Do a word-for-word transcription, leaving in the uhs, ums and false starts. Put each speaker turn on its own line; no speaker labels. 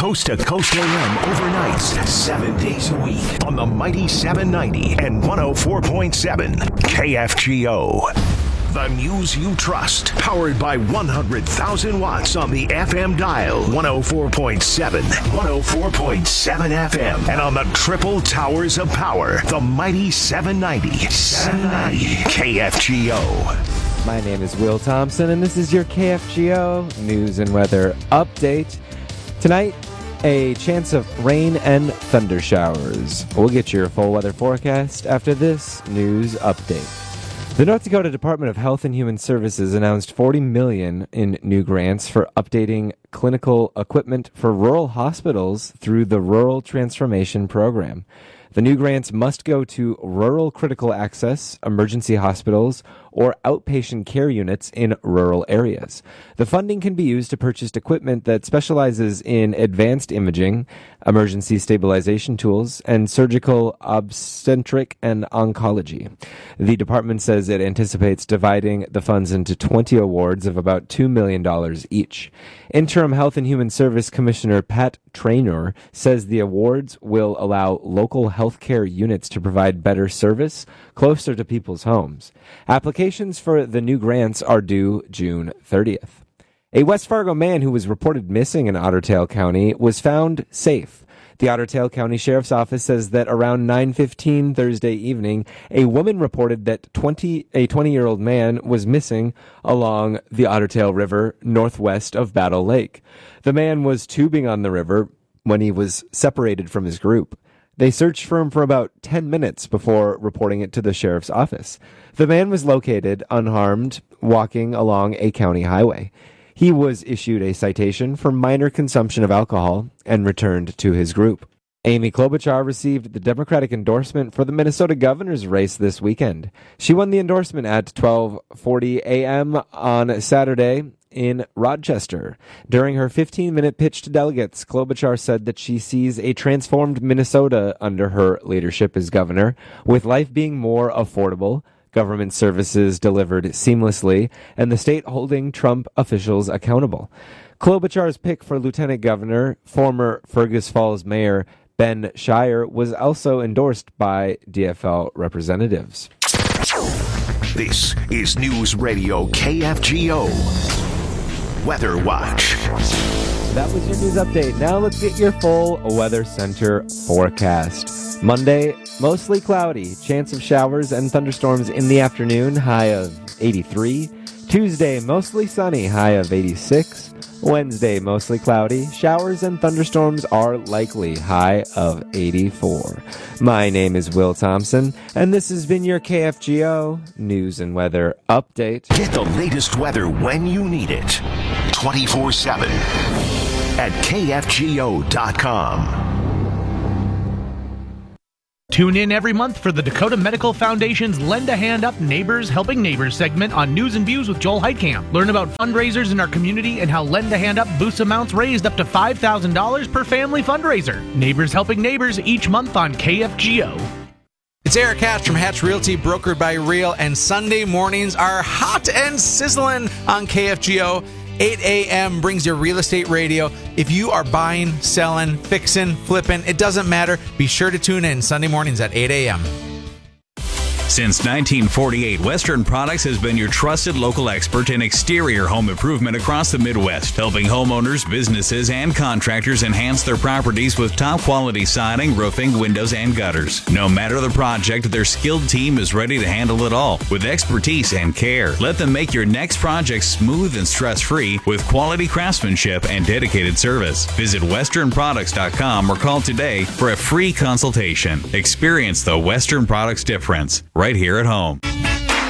Coast to Coast A M overnights, seven days a week on the mighty seven ninety and one oh four point seven K F G O. The news you trust, powered by one hundred thousand watts on the F M dial, one oh four point seven, one oh four point seven F M, and on the triple towers of power, the mighty seven ninety, seven ninety K F G O.
My name is Will Thompson, and this is your K F G O news and weather update. Tonight, a chance of rain and thunder showers. We'll get your full weather forecast after this news update. The North Dakota Department of Health and Human Services announced forty million dollars in new grants for updating clinical equipment for rural hospitals through the Rural Transformation Program. The new grants must go to rural critical access, emergency hospitals, or outpatient care units in rural areas. The funding can be used to purchase equipment that specializes in advanced imaging, emergency stabilization tools, and surgical obstetric and oncology. The department says it anticipates dividing the funds into twenty awards of about two million dollars each. Interim Health and Human Service Commissioner Pat Traynor says the awards will allow local healthcare units to provide better service closer to people's homes. Applications for the new grants are due June thirtieth. A West Fargo man who was reported missing in Otter Tail County was found safe. The Otter Tail County Sheriff's Office says that around nine fifteen Thursday evening, a woman reported that twenty, a twenty-year-old man was missing along the Otter Tail River northwest of Battle Lake. The man was tubing on the river when he was separated from his group. They searched for him for about ten minutes before reporting it to the sheriff's office. The man was located unharmed, walking along a county highway. He was issued a citation for minor consumption of alcohol and returned to his group. Amy Klobuchar received the Democratic endorsement for the Minnesota governor's race this weekend. She won the endorsement at twelve forty a.m. on Saturday in Rochester. During her fifteen-minute pitch to delegates, Klobuchar said that she sees a transformed Minnesota under her leadership as governor, with life being more affordable, government services delivered seamlessly, and the state holding Trump officials accountable. Klobuchar's pick for lieutenant governor, former Fergus Falls mayor Ben Shire, was also endorsed by D F L representatives.
This is News Radio K F G O. Weather Watch.
That was your news update. Now let's get your full Weather Center forecast. Monday, mostly cloudy. Chance of showers and thunderstorms in the afternoon, high of eighty-three. Tuesday, mostly sunny, high of eighty-six. Wednesday, mostly cloudy. Showers and thunderstorms are likely, high of eighty-four. My name is Will Thompson, and this has been your K F G O News and Weather Update.
Get the latest weather when you need it. twenty-four seven at K F G O dot com.
Tune in every month for the Dakota Medical Foundation's Lend a Hand Up Neighbors Helping Neighbors segment on News and Views with Joel Heitkamp. Learn about fundraisers in our community and how Lend a Hand Up boosts amounts raised up to five thousand dollars per family fundraiser. Neighbors Helping Neighbors each month on K F G O.
It's Eric Hatch from Hatch Realty, brokered by Real, and Sunday mornings are hot and sizzling on K F G O. eight a.m. brings your real estate radio. If you are buying, selling, fixing, flipping, it doesn't matter. Be sure to tune in Sunday mornings at eight a.m.
Since nineteen forty-eight, Western Products has been your trusted local expert in exterior home improvement across the Midwest, helping homeowners, businesses, and contractors enhance their properties with top-quality siding, roofing, windows, and gutters. No matter the project, their skilled team is ready to handle it all with expertise and care. Let them make your next project smooth and stress-free with quality craftsmanship and dedicated service. Visit western products dot com or call today for a free consultation. Experience the Western Products difference right here at home.